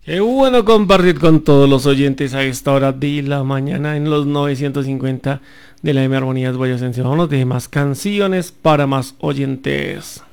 Qué bueno compartir con todos los oyentes a esta hora de la mañana en los 950 de la M Armonías Boyacense. Vámonos de más canciones para más oyentes.